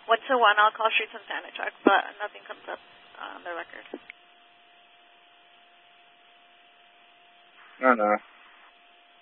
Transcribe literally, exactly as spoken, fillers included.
one to one, I'll call Streets and Santa Truck, but nothing comes up on the record. No, no.